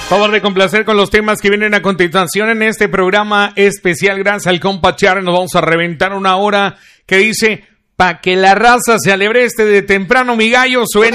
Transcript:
Vamos a complacer con los temas que vienen a continuación en este programa especial. Gracias al compa Char, nos vamos a reventar una hora que dice: pa' que la raza se alebreste de temprano, mi gallo, suena.